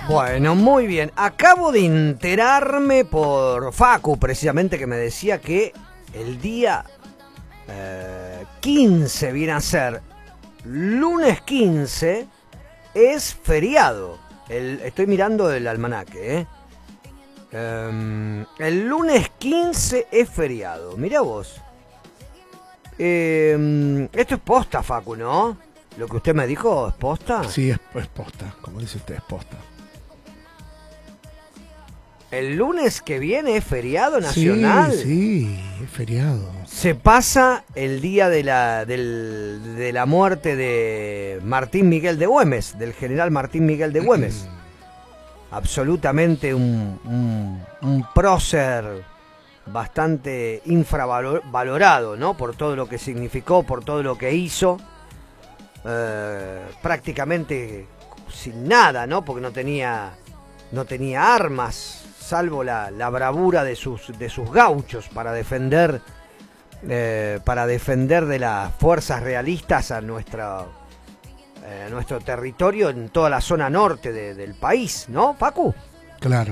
Bueno, muy bien. Acabo de enterarme por Facu, precisamente, que me decía que el día 15 viene a ser lunes 15, es feriado. Estoy mirando el almanaque, el lunes 15 es feriado. Mirá vos. Esto es posta, Facu, ¿no? Lo que usted me dijo es posta. Sí, es posta. Como dice usted, es posta. El lunes que viene es feriado nacional. Sí, es feriado. Se pasa el día de la muerte de Martín Miguel de Güemes, del general Martín Miguel de Güemes. Absolutamente un prócer bastante infravalorado, ¿no? Por todo lo que significó, por todo lo que hizo. Prácticamente sin nada, ¿no? Porque no tenía armas, salvo la bravura de sus gauchos para defender de las fuerzas realistas a nuestro territorio en toda la zona norte del país, ¿no, Facu? Claro.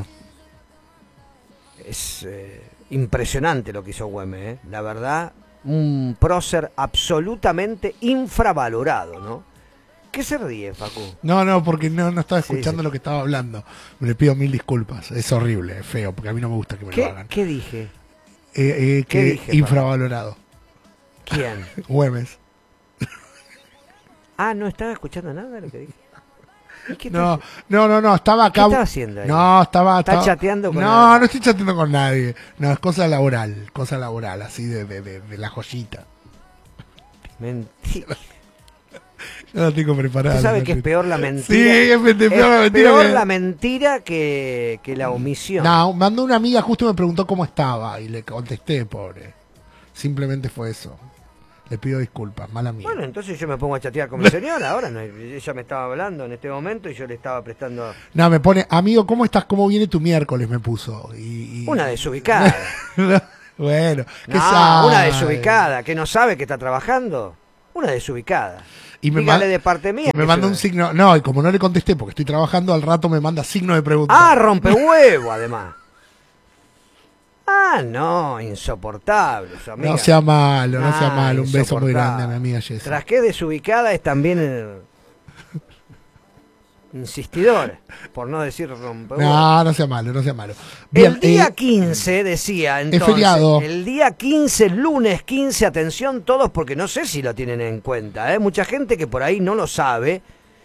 Es impresionante lo que hizo Güemes, ¿eh? La verdad, un prócer absolutamente infravalorado, ¿no? ¿Qué se ríe, Facu? No, porque no estaba escuchando Sí. lo que estaba hablando. Le pido 1000 disculpas. Es horrible, es feo, porque a mí no me gusta que me lo hagan. ¿Qué dije? ¿Qué dije, infravalorado? ¿Quién? Güemes. Ah, no estaba escuchando nada de lo que dije. ¿Y qué No, estaba acá. ¿Qué estaba haciendo ahí? No, estaba chateando con No estoy chateando con nadie. No, es cosa laboral, así de la joyita. Mentira. Yo la tengo preparada. ¿Usted sabe que es peor la mentira? Sí, es peor la mentira que la omisión. No, mandó una amiga, justo me preguntó cómo estaba y le contesté, pobre. Simplemente fue eso. Le pido disculpas, mala mía. Bueno, entonces yo me pongo a chatear con mi señora. Ahora no, ella me estaba hablando en este momento y yo le estaba prestando... No, me pone, amigo, ¿cómo estás? ¿Cómo viene tu miércoles? Me puso. Una desubicada. Bueno, ¿qué No, sabe? una desubicada, que no sabe que está trabajando. Una desubicada. Y dígale de parte mía. Me manda un signo. No, y como no le contesté porque estoy trabajando, al rato me manda signo de pregunta. Ah, rompehuevo, además. Ah, no, insoportable. Su amiga. No sea malo, no sea malo. Un beso muy grande a mi amiga Jessy. Tras que desubicada es también insistidora, por no decir rompehuevo. No sea malo, no sea malo. Bien, el día 15, decía entonces. Es feriado. El día 15, lunes 15, atención todos, porque no sé si lo tienen en cuenta, ¿eh? Mucha gente que por ahí no lo sabe.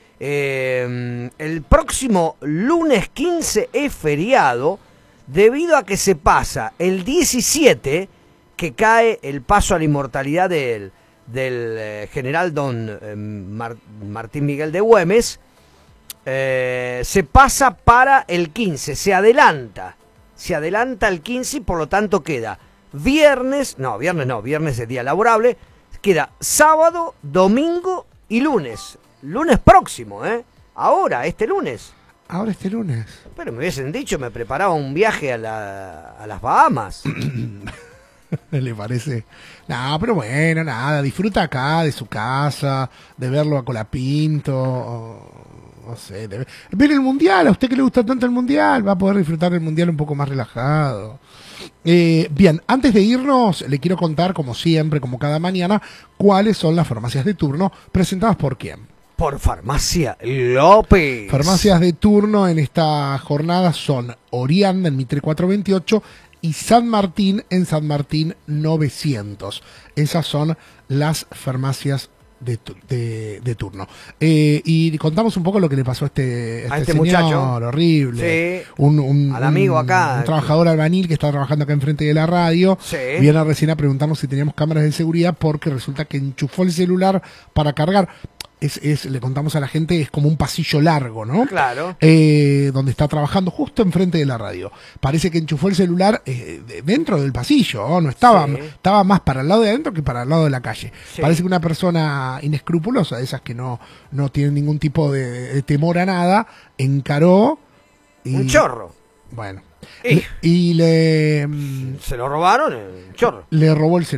El próximo lunes 15 es feriado, debido a que se pasa el 17, que cae el paso a la inmortalidad del general don Martín Miguel de Güemes. Se pasa para el 15, se adelanta el 15 y por lo tanto queda viernes es día laborable, queda sábado, domingo y lunes próximo, ahora, este lunes. Pero me hubiesen dicho, me preparaba un viaje a las Bahamas. ¿Le parece? No, pero bueno, nada, disfruta acá de su casa, de verlo a Colapinto, no sé, ver el Mundial. A usted que le gusta tanto el Mundial, va a poder disfrutar del Mundial un poco más relajado. Bien, antes de irnos, le quiero contar, como siempre, como cada mañana, cuáles son las farmacias de turno presentadas por quién. Por Farmacia López. Farmacias de turno en esta jornada son Orianda en Mitre 428 y San Martín en San Martín 900. Esas son las farmacias de turno. Y contamos un poco lo que le pasó a este señor, muchacho. Horrible. Sí. Al amigo acá. Un trabajador albañil que está trabajando acá enfrente de la radio. Sí. Viene recién a preguntarnos si teníamos cámaras de seguridad porque resulta que enchufó el celular para cargar. Le contamos a la gente, es como un pasillo largo, ¿no? Claro. Donde está trabajando justo enfrente de la radio. Parece que enchufó el celular dentro del pasillo, ¿no? Estaba más para el lado de adentro que para el lado de la calle. Sí. Parece que una persona inescrupulosa, de esas que no tienen ningún tipo de temor a nada, encaró. Un chorro. Bueno. ¿Se lo robaron? El chorro. Le robó el celular.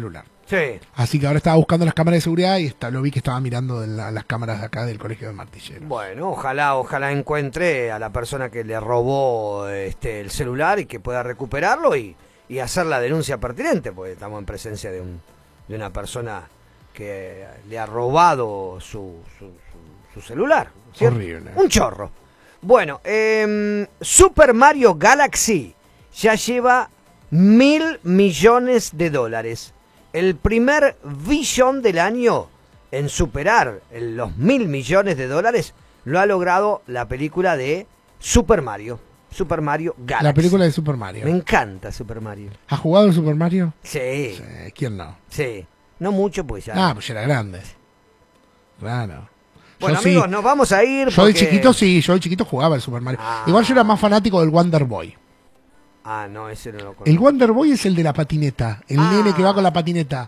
Sí. Así que ahora estaba buscando las cámaras de seguridad y lo vi que estaba mirando las cámaras de acá del Colegio de Martilleros. Bueno, ojalá encuentre a la persona que le robó el celular y que pueda recuperarlo y hacer la denuncia pertinente, porque estamos en presencia de una persona que le ha robado su celular, ¿cierto? Horrible. Un chorro. Bueno, Super Mario Galaxy ya lleva $1.000 millones. El primer billón del año en superar los $1.000 millones lo ha logrado la película de Super Mario Galaxy. La película de Super Mario. Me encanta Super Mario. ¿Has jugado el Super Mario? Sí. ¿Quién no? Sí. No mucho, pues ya. Pues ya era grande. Claro. Bueno, Yo amigos, sí. nos vamos a ir. Yo de porque... chiquito jugaba el Super Mario. Igual yo era más fanático del Wonder Boy. No, ese no lo conozco. El Wonder Boy es el de la patineta. El nene que va con la patineta.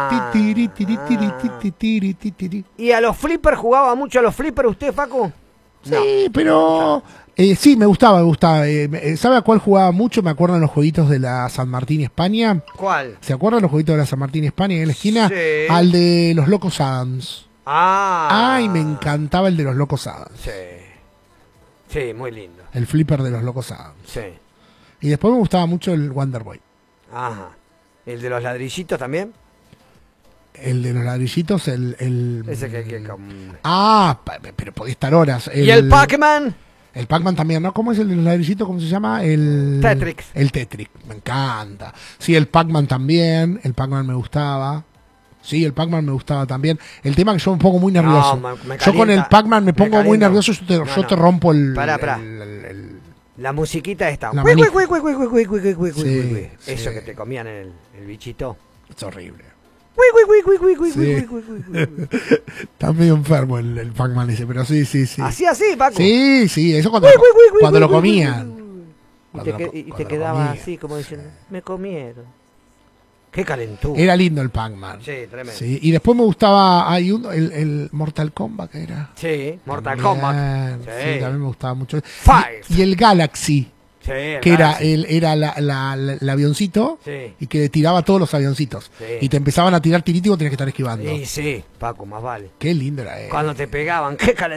¿Y a los flippers jugaba mucho a los flippers usted, Facu? Sí, pero... sí, me gustaba. ¿Sabe a cuál jugaba mucho? Me acuerdo en los jueguitos de la San Martín, España. ¿Cuál? ¿Se acuerdan los jueguitos de la San Martín, España? En la esquina, Sí. al de los Locos Adams. Ay, me encantaba el de los Locos Adams. Sí, muy lindo. El flipper de los Locos Adams. Sí. Y después me gustaba mucho el Wonder Boy. Ajá. ¿El de los ladrillitos también? El de los ladrillitos, Ese que pero podía estar horas. ¿Y el Pac-Man? El Pac-Man también, ¿no? ¿Cómo es el de los ladrillitos? ¿Cómo se llama? El Tetris. El Tetris, me encanta. Sí, el Pac-Man también. El Pac-Man me gustaba. Sí, el Pac-Man me gustaba también. El tema que yo me pongo muy nervioso. Yo con el Pac-Man me pongo muy nervioso. Yo te rompo el... Pará. La musiquita está. La Eso sí. que te comían el bichito. Es horrible. Sí. Está medio enfermo el Pac-Man ese, pero sí. Así, Paco. Sí, eso cuando lo comían. Y te quedaba así, como diciendo, me comieron. Qué calentura. Era lindo el Pac-Man. Sí, tremendo. Sí, y después me gustaba, el Mortal Kombat, que era. Sí, Mortal Kombat. Sí, también me gustaba mucho. Five. Y el Galaxy. Sí, Que era el avioncito, sí, y que tiraba todos los avioncitos. Sí. Y te empezaban a tirar tiritos y vos tenías que estar esquivando. Sí, Paco, más vale. Qué lindo era eso. Cuando te pegaban, qué calentura.